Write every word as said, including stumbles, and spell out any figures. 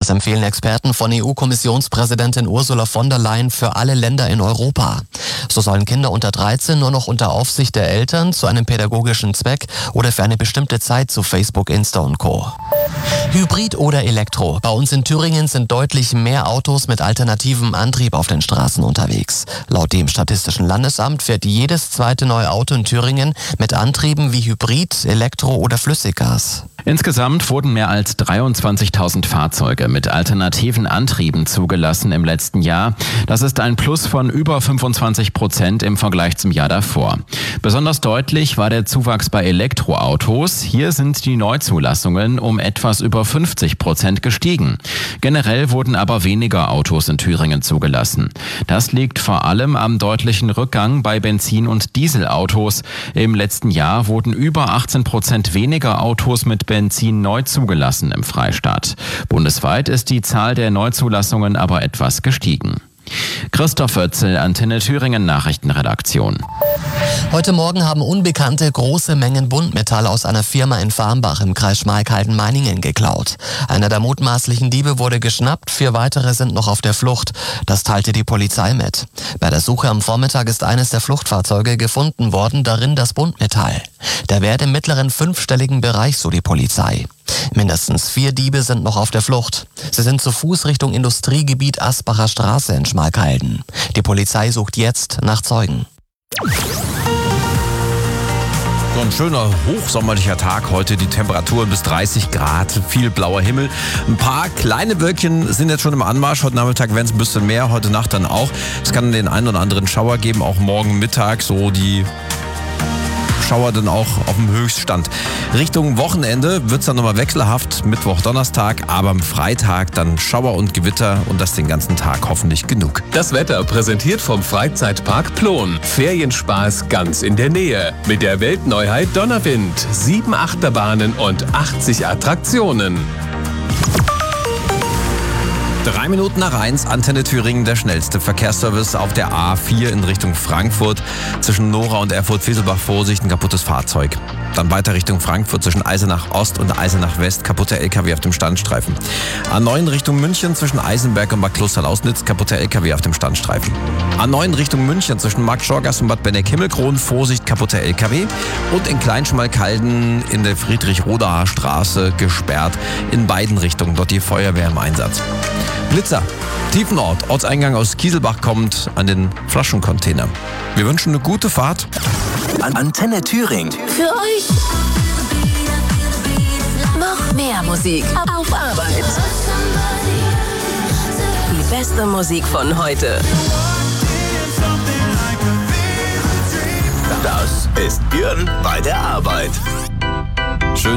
Das empfehlen Experten von E U-Kommissionspräsidentin Ursula von der Leyen für alle Länder in Europa. So sollen Kinder unter dreizehn nur noch unter Aufsicht der Eltern zu einem pädagogischen Zweck oder für eine bestimmte Zeit zu Facebook, Insta und Co. Hybrid oder Elektro. Bei uns in Thüringen sind deutlich mehr Autos mit alternativem Antrieb auf den Straßen unterwegs. Laut dem Statistischen Landesamt fährt jedes zweite neue Auto in Thüringen mit Antrieben wie Hybrid, Elektro oder Flüssiggas. Insgesamt wurden mehr als dreiundzwanzigtausend Fahrzeuge mit alternativen Antrieben zugelassen im letzten Jahr. Das ist ein Plus von über fünfundzwanzig Prozent im Vergleich zum Jahr davor. Besonders deutlich war der Zuwachs bei Elektroautos. Hier sind die Neuzulassungen um etwas über fünfzig Prozent gestiegen. Generell wurden aber weniger Autos in Thüringen zugelassen. Das liegt vor allem am deutlichen Rückgang bei Benzin- und Dieselautos. Im letzten Jahr wurden über achtzehn Prozent weniger Autos mit Benzin neu zugelassen im Freistaat. Bundesweit ist die Zahl der Neuzulassungen aber etwas gestiegen. Christoph Oetzel, Antenne Thüringen Nachrichtenredaktion. Heute Morgen haben Unbekannte große Mengen Buntmetall aus einer Firma in Farmbach im Kreis Schmalkalden-Meiningen geklaut. Einer der mutmaßlichen Diebe wurde geschnappt, vier weitere sind noch auf der Flucht. Das teilte die Polizei mit. Bei der Suche am Vormittag ist eines der Fluchtfahrzeuge gefunden worden, darin das Buntmetall. Der Wert im mittleren fünfstelligen Bereich, so die Polizei. Mindestens vier Diebe sind noch auf der Flucht. Sie sind zu Fuß Richtung Industriegebiet Asbacher Straße in Schmalkalden. Die Polizei sucht jetzt nach Zeugen. So ein schöner hochsommerlicher Tag heute, die Temperaturen bis dreißig Grad, viel blauer Himmel. Ein paar kleine Wölkchen sind jetzt schon im Anmarsch. Heute Nachmittag werden es ein bisschen mehr, heute Nacht dann auch. Es kann den einen oder anderen Schauer geben, auch morgen Mittag, so die Schauer dann auch auf dem Höchststand. Richtung Wochenende wird es dann nochmal wechselhaft, Mittwoch, Donnerstag, aber am Freitag dann Schauer und Gewitter und das den ganzen Tag hoffentlich genug. Das Wetter präsentiert vom Freizeitpark Plon. Ferienspaß ganz in der Nähe. Mit der Weltneuheit Donnerwind. Sieben Achterbahnen und achtzig Attraktionen. Drei Minuten nach eins, Antenne Thüringen, der schnellste Verkehrsservice auf der A vier in Richtung Frankfurt. Zwischen Nora und Erfurt-Feselbach Vorsicht, ein kaputtes Fahrzeug. Dann weiter Richtung Frankfurt zwischen Eisenach Ost und Eisenach West, kaputter L K W auf dem Standstreifen. A neun Richtung München zwischen Eisenberg und Bad Klosterlausnitz, kaputter L K W auf dem Standstreifen. A neun Richtung München zwischen Markt-Schorgast und Bad Benneck-Himmelkron, Vorsicht, kaputter L K W. Und in Kleinschmalkalden in der Friedrich-Rodacher Straße gesperrt. In beiden Richtungen, dort die Feuerwehr im Einsatz. Blitzer, Tiefenort, Ortseingang aus Kieselbach kommt an den Flaschencontainer. Wir wünschen eine gute Fahrt. Antenne Thüringen. Für euch noch mehr Musik auf Arbeit. Die beste Musik von heute. Das ist Björn bei der Arbeit.